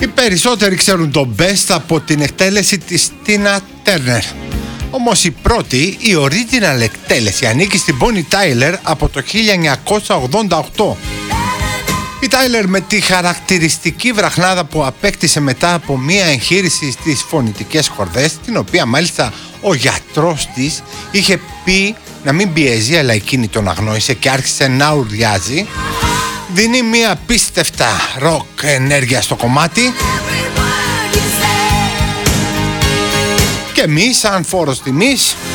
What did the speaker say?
Οι περισσότεροι ξέρουν το Best από την εκτέλεση της Tina Turner. Όμως η πρώτη, η original εκτέλεση, ανήκει στην Bonnie Tyler από το 1988. Η Tyler, με τη χαρακτηριστική βραχνάδα που απέκτησε μετά από μία εγχείρηση στις φωνητικές χορδές, την οποία μάλιστα ο γιατρός της είχε πει να μην πιέζει, αλλά εκείνη τον αγνόησε και άρχισε να ουρλιάζει, δίνει μία απίστευτα ροκ ενέργεια στο κομμάτι. Και εμείς, σαν φόρος τιμής,